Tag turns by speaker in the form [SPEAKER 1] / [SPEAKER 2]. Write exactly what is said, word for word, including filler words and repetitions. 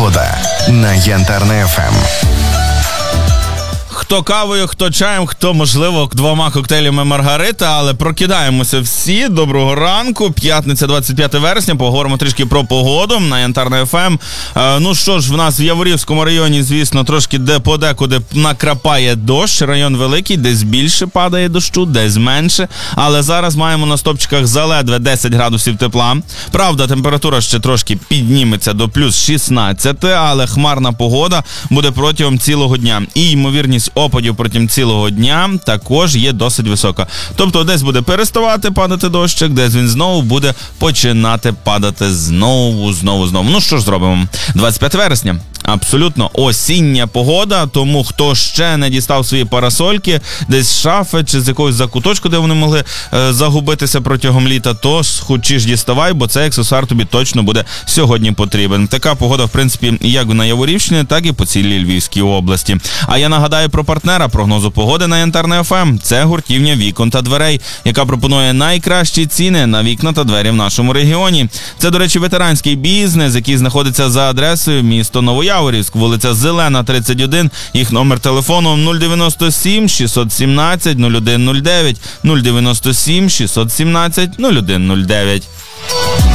[SPEAKER 1] Погода на Янтарна еф ем.
[SPEAKER 2] Хто кавою, хто чаєм, хто, можливо, двома коктейлями Маргарита, але прокидаємося всі. Доброго ранку. П'ятниця, двадцять п'яте вересня. Поговоримо трішки про погоду на Янтарна еф ем. Е, ну що ж, в нас в Яворівському районі, звісно, трошки де подекуди накрапає дощ. Район великий, десь більше падає дощу, десь менше. Але зараз маємо на стопчиках заледве десять градусів тепла. Правда, температура ще трошки підніметься до плюс шістнадцять, але хмарна погода буде протягом цілого дня. І ймовірність опадів протягом цілого дня також є досить висока. Тобто десь буде переставати падати дощик, десь він знову буде починати падати знову, знову, знову. Ну що ж зробимо? двадцять п'яте вересня. Абсолютно осіння погода, тому хто ще не дістав свої парасольки десь з шафи чи з якогось закуточку, де вони могли е, загубитися протягом літа, то хочеш діставай, бо цей аксесуар тобі точно буде сьогодні потрібен. Така погода, в принципі, як на Яворівщині, так і по цілій Львівській області. А я нагадаю про партнера прогнозу погоди на Янтарна еф ем. Це гуртівня вікон та дверей, яка пропонує найкращі ціни на вікна та двері в нашому регіоні. Це, до речі, ветеранський бізнес, який знаходиться за адресою місто Новояворівськ, вулиця Зелена, тридцять один. Їх номер телефону нуль дев'яносто сім шістсот сімнадцять нуль один нуль дев'ять, нуль дев'яносто сім шістсот сімнадцять нуль один нуль дев'ять.